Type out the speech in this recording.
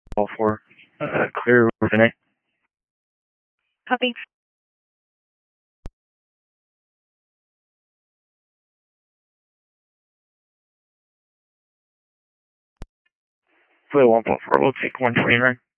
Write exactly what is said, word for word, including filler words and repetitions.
all four. Uh, clear within it. Copy. Clear one four four, we'll take one twenty-nine.